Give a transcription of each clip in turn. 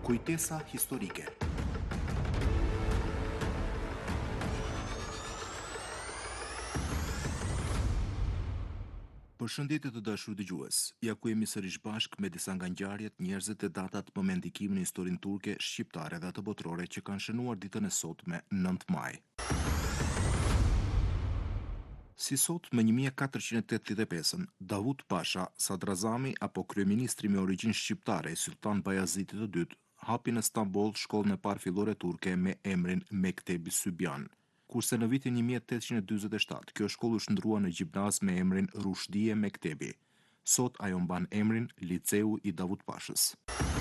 Kujtesa historike. Përshëndetje të dashur dëgjues. Ja ku jemi sërish bashk me disa nga ngjarjet, njerëzit e datat më me ndikimin në historinë turke, shqiptare dhe atë botërore që kanë shënuar ditën e sotme 9 maj. Si sot me 1485, Davut Pasha, sadrazami apo kryeministri me origjinë shqiptare i Sultan Bajazitit të dytë, hapi në Stamboll shkollën e parë fillore turke me emrin Mektebi Sybian. Kurse në vitin 1847, kjo shkollë u shndrua në gjimnaz me emrin Rushdie Mektebi. Sot ajo mban emrin Liceu i Davut Pashës.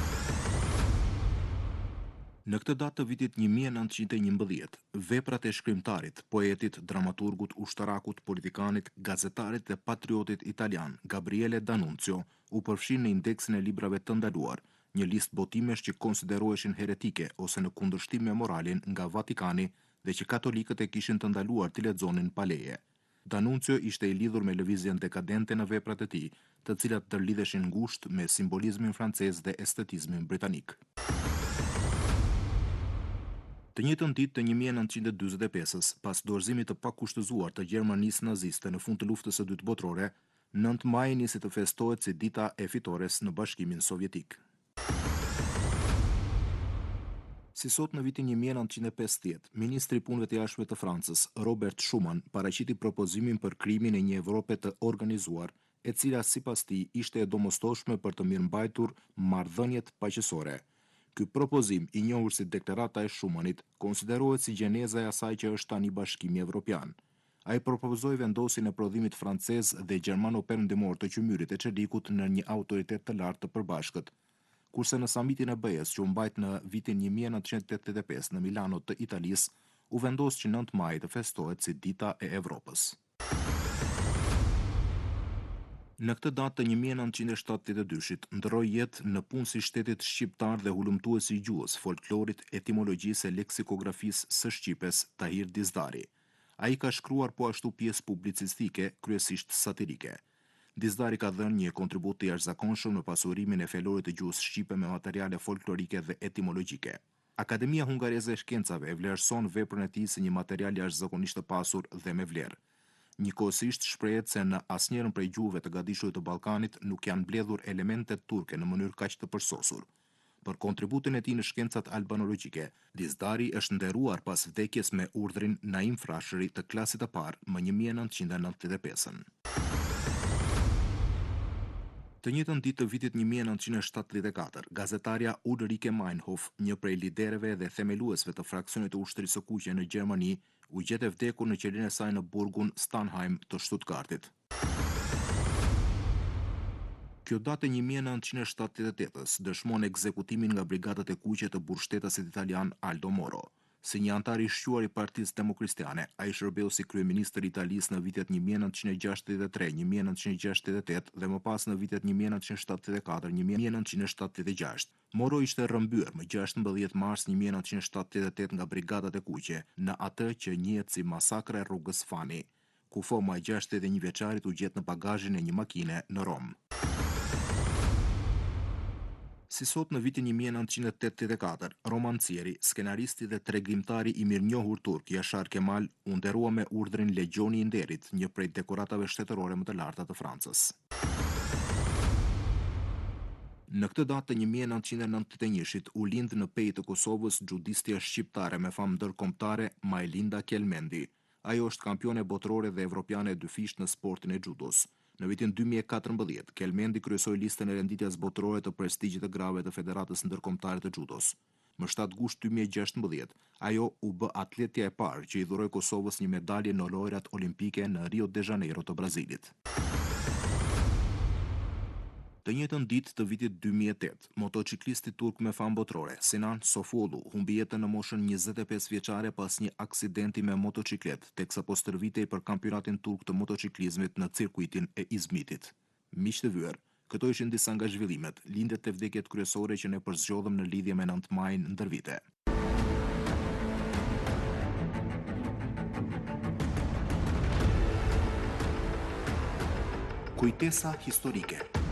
Në këtë datë të vitit 1911, veprat e shkrimtarit, poetit, dramaturgut, ushtarakut, politikanit, gazetarit dhe patriotit italian Gabriele D'Annunzio u përfshin në indeksin e librave të ndaluar, një listë botimesh që konsideroheshin heretike ose në kundërshtim me moralin nga Vatikani dhe që katolikët e kishin të ndaluar t'i lexonin pa leje. D'Annunzio ishte i lidhur me lëvizjen dekadente në veprat e tij, të cilat ndërlidheshin ngushtë me simbolizmin francez dhe estetizmin britanik. Të njëjtën ditë të 1945-s, pas dorëzimit të pakushtëzuar të Gjermanisë naziste në fund të luftës së dytë botërore, 9 maj nisi të festohet si dita e fitores në Bashkimin Sovjetik. Si sot në vitin 1950, ministri i punëve të jashtme të Francës, Robert Schuman, paraqiti propozimin për krijimin e një Evrope të organizuar, e cila sipas tij ishte e domosdoshme për të mirëmbajtur marrëdhëniet paqësore. Ky propozim, i njohur si Deklarata e Schumanit, konsiderohet si gjeneza e asaj që është tani Bashkimi Evropian. Ai propozoi vendosjen e prodhimit francez dhe gjermano-perëndimor të qymyrit e çelikut në një autoritet të lartë të përbashkët. Kurse në samitin e BE-s që u mbajt në vitin 1985 në Milano të Italisë, u vendos që 9 maj të festohet si Dita e Evropës. Në këtë datë të 1972-shit, ndroi jetë në punësi shtetit shqiptar dhe hulumtuesi i gjuhës, folklorit, etimologjisë e leksikografisë së shqipes, Tahir Dizdari. Ai ka shkruar po ashtu pjesë publicistike, kryesisht satirike. Dizdari ka dhënë një kontribut të jashtëzakonshëm në pasurimin e fjalorit të gjuhës shqipe me materiale folklorike dhe etimologjike. Akademia Hungareze e Shkencave e vlerëson veprën e tij si një material jashtëzakonisht të pasur dhe me vlerë. Njëkohësisht shprehet se në asnjërin prej gjuhëve të gadishurit të Ballkanit nuk janë mbledhur elementet turke në mënyrë kaq të përsosur. Për kontributin e tij në shkencat albanologjike, Dizdari është nderuar pas vdekjes me urdhrin Naim Frashëri të klasit të parë më 1995. Të njëjtën ditë të vitit 1974, gazetarja Ulrike Meinhof, një prej liderëve dhe themeluesve të fraksionit të ushtrisë së kuqe në Gjermani, u gjet e vdekur në qelirin e saj në burgun Stanheim të Stuttgartit. Kjo datë e 1978-s dëshmon ekzekutimin nga brigadat e kuqe të burgshtetasit italian Aldo Moro. Si një antar i shquar i Partisë Demokristiane, ai shërbeu si kryeministër i Italisë në vitet 1963, 1968 dhe më pas në vitet 1974, 1976. Moro ishte rrëmbyer më 16 mars 1978 nga brigadat e kuqe në atë që njihet si masakra e rrugës Fani, ku foma e 61 vjeçarit u gjet në bagazhin e një makine në Rom. Si sot në vitin 1984, romancieri, skenaristi dhe tregimtari i mirënjohur turk Yashar Kemal u nderua me urdhrin Legjoni i Nderit, një prej dekoratave shtetërore më të larta të Francës. Në këtë datë të 1991-shit u lind në Pejë të Kosovës xhudistja shqiptare me famë ndërkombëtare Majlinda Kelmendi. Ajo është kampione botërore dhe evropiane e dyfisht në sportin e xudos. Në vitin 2014, Kelmendi kryesoi listën e renditjes botërore të prestigjit të grave të Federatës Ndërkombëtare të Xudos. Më 7 gusht 2016, ajo u bë atletja e parë që i dhuroi Kosovës një medalje në lojrat olimpike në Rio de Janeiro të Brazilit. Të njëjtën ditë të vitit 2008, motociklisti turk me famë botërore, Sinan Sofoglu, humbi jetën në moshën 25 vjeçare pas një aksidenti me motociklet, teksa po stërvitej për kampionatin turk të motociklizmit në cirkuitin e Izmitit. Miq të vyer, këto ishin disa nga zhvillimet, lindjet e vdekjet kryesore që ne përzgjodhëm në lidhje me 9 majin ndër vite. Kujtesa historike.